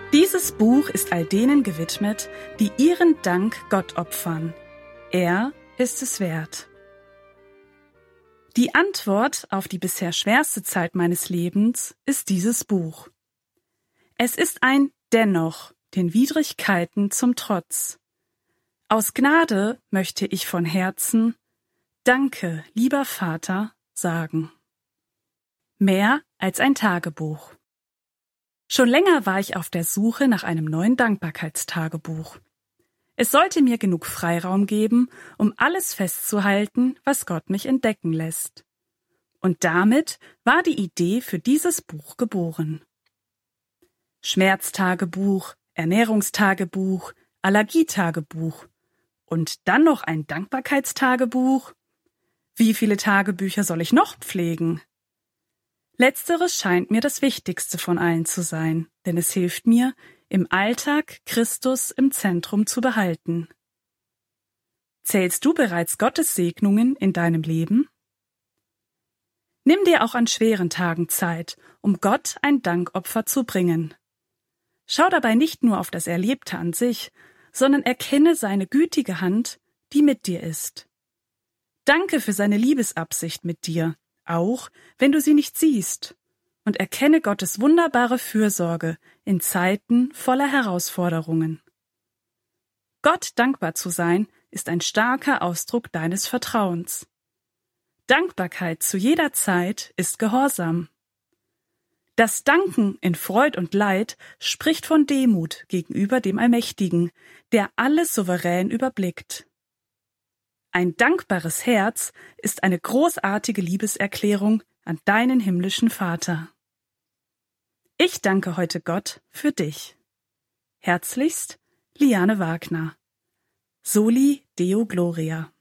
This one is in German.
Dieses Buch ist all denen gewidmet, die ihren Dank Gott opfern. Er ist es wert. Die Antwort auf die bisher schwerste Zeit meines Lebens ist dieses Buch. Es ist ein Dennoch, den Widrigkeiten zum Trotz. Aus Gnade möchte ich von Herzen Danke, lieber Vater, sagen. Mehr als ein Tagebuch. Schon länger war ich auf der Suche nach einem neuen Dankbarkeitstagebuch. Es sollte mir genug Freiraum geben, um alles festzuhalten, was Gott mich entdecken lässt. Und damit war die Idee für dieses Buch geboren. Schmerztagebuch, Ernährungstagebuch, Allergietagebuch und dann noch ein Dankbarkeitstagebuch. Wie viele Tagebücher soll ich noch pflegen? Letzteres scheint mir das Wichtigste von allen zu sein, denn es hilft mir, im Alltag Christus im Zentrum zu behalten. Zählst du bereits Gottes Segnungen in deinem Leben? Nimm dir auch an schweren Tagen Zeit, um Gott ein Dankopfer zu bringen. Schau dabei nicht nur auf das Erlebte an sich, sondern erkenne seine gütige Hand, die mit dir ist. Danke für seine Liebesabsicht mit dir, auch wenn du sie nicht siehst, und erkenne Gottes wunderbare Fürsorge in Zeiten voller Herausforderungen. Gott dankbar zu sein, ist ein starker Ausdruck deines Vertrauens. Dankbarkeit zu jeder Zeit ist Gehorsam. Das Danken in Freud und Leid spricht von Demut gegenüber dem Allmächtigen, der alles souverän überblickt. Ein dankbares Herz ist eine großartige Liebeserklärung an deinen himmlischen Vater. Ich danke heute Gott für dich. Herzlichst, Liane Wagner. Soli Deo Gloria.